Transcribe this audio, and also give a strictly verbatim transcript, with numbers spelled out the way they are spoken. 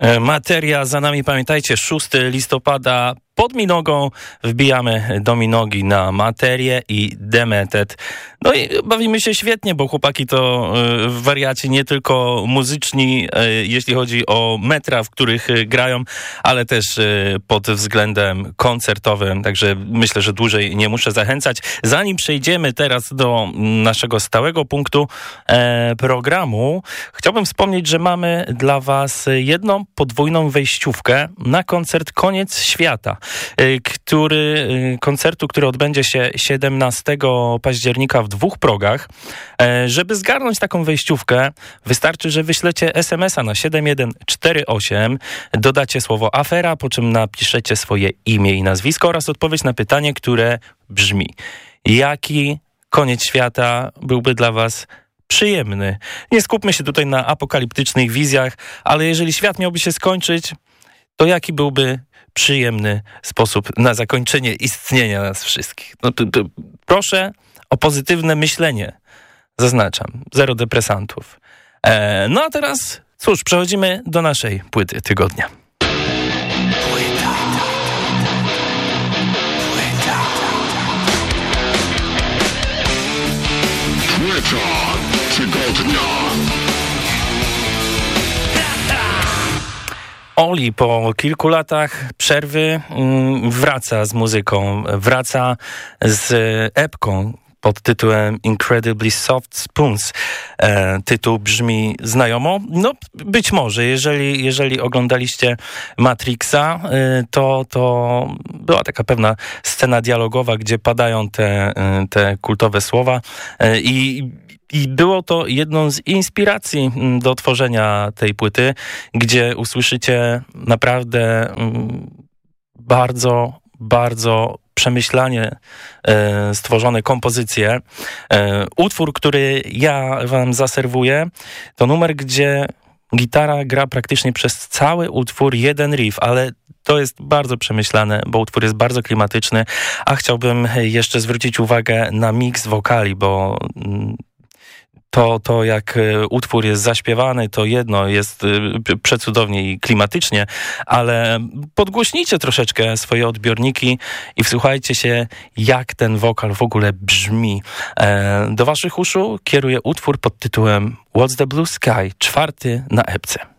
Materia za nami, pamiętajcie, szóstego listopada pod Minogą wbijamy do Minogi na Materię i Demented. No i bawimy się świetnie, bo chłopaki to y, wariaci nie tylko muzyczni, y, jeśli chodzi o metra, w których y, grają, ale też y, pod względem koncertowym, także myślę, że dłużej nie muszę zachęcać. Zanim przejdziemy teraz do naszego stałego punktu e, programu, chciałbym wspomnieć, że mamy dla was jedną podwójną wejściówkę na koncert Koniec Świata, który, koncertu, który odbędzie się siedemnastego października w dwóch progach. Żeby zgarnąć taką wejściówkę, wystarczy, że wyślecie es em es a na siedem jeden cztery osiem, dodacie słowo afera, po czym napiszecie swoje imię i nazwisko oraz odpowiedź na pytanie, które brzmi: jaki koniec świata byłby dla was przyjemny? Nie skupmy się tutaj na apokaliptycznych wizjach, ale jeżeli świat miałby się skończyć, to jaki byłby przyjemny sposób na zakończenie istnienia nas wszystkich? No, to, to, proszę o pozytywne myślenie. Zaznaczam, zero depresantów. E, no a teraz, cóż, przechodzimy do naszej płyty tygodnia. Płyta. Płyta. Płyta tygodnia. Oli po kilku latach przerwy wraca z muzyką, wraca z epką pod tytułem Incredibly Soft Spoons. E, tytuł brzmi znajomo. No, być może, jeżeli, jeżeli oglądaliście Matrixa, e, to, to była taka pewna scena dialogowa, gdzie padają te, te kultowe słowa e, i I było to jedną z inspiracji do tworzenia tej płyty, gdzie usłyszycie naprawdę bardzo, bardzo przemyślanie e, stworzone kompozycje. E, utwór, który ja wam zaserwuję, to numer, gdzie gitara gra praktycznie przez cały utwór jeden riff, ale to jest bardzo przemyślane, bo utwór jest bardzo klimatyczny, a chciałbym jeszcze zwrócić uwagę na miks wokali, bo To, to jak utwór jest zaśpiewany, to jedno jest przecudownie i klimatycznie, ale podgłośnijcie troszeczkę swoje odbiorniki i wsłuchajcie się, jak ten wokal w ogóle brzmi. Do waszych uszu kieruję utwór pod tytułem What's the Blue Sky, czwarty na epce.